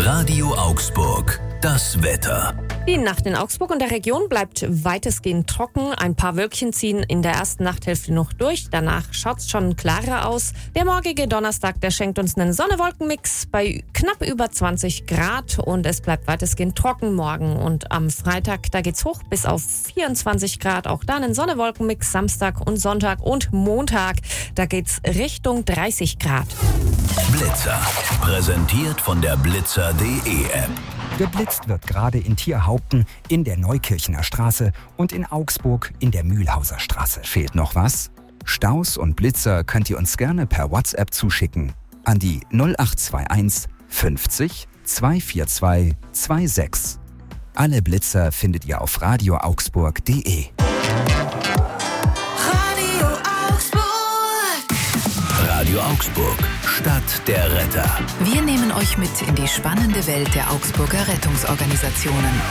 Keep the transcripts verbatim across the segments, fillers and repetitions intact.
Radio Augsburg, das Wetter. Die Nacht in Augsburg und der Region bleibt weitestgehend trocken. Ein paar Wölkchen ziehen in der ersten Nachthälfte noch durch. Danach schaut's schon klarer aus. Der morgige Donnerstag, der schenkt uns einen Sonne-Wolken-Mix bei knapp über zwanzig Grad und es bleibt weitestgehend trocken morgen. Und am Freitag, da geht's hoch bis auf vierundzwanzig Grad. Auch da einen Sonne-Wolken-Mix Samstag und Sonntag und Montag. Da geht's Richtung dreißig Grad. Blitzer. Präsentiert von der blitzer punkt de App. Geblitzt wird gerade in Tierhaupten, in der Neukirchener Straße und in Augsburg in der Mühlhauser Straße. Fehlt noch was? Staus und Blitzer könnt ihr uns gerne per WhatsApp zuschicken an die null acht zwei eins fünfzig zweihundertvierundzwanzig sechsundzwanzig. Alle Blitzer findet ihr auf radio augsburg punkt de. Radio Augsburg. Radio Augsburg, Stadt der Retter. Wir nehmen euch mit in die spannende Welt der Augsburger Rettungsorganisationen.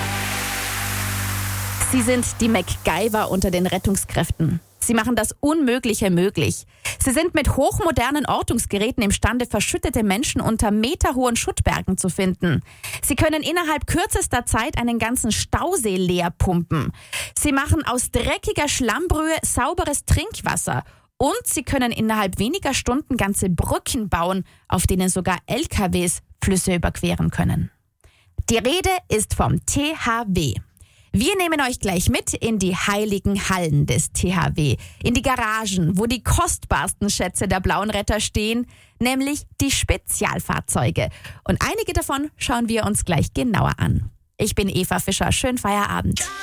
Sie sind die MacGyver unter den Rettungskräften. Sie machen das Unmögliche möglich. Sie sind mit hochmodernen Ortungsgeräten imstande, verschüttete Menschen unter meterhohen Schuttbergen zu finden. Sie können innerhalb kürzester Zeit einen ganzen Stausee leer pumpen. Sie machen aus dreckiger Schlammbrühe sauberes Trinkwasser. Und sie können innerhalb weniger Stunden ganze Brücken bauen, auf denen sogar L K Ws Flüsse überqueren können. Die Rede ist vom T H W. Wir nehmen euch gleich mit in die heiligen Hallen des T H W, in die Garagen, wo die kostbarsten Schätze der Blauen Retter stehen, nämlich die Spezialfahrzeuge. Und einige davon schauen wir uns gleich genauer an. Ich bin Eva Fischer, schönen Feierabend.